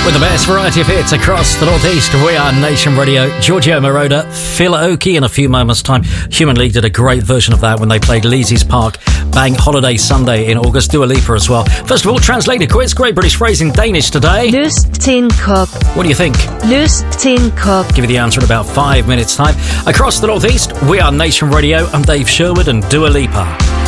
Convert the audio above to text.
With the best variety of hits across the Northeast, we are Nation Radio. Giorgio Moroder, Phil Oakey in a few moments' time. Human League did a great version of that when they played Leazy's Park Bank Holiday Sunday in August. Dua Lipa as well. First of all, translated quiz. Great British phrase in Danish today. Lyst til en kop. What do you think? Lyst til en kop. Give you the answer in about 5 minutes' time. Across the Northeast, we are Nation Radio. I'm Dave Sherwood and Dua Lipa.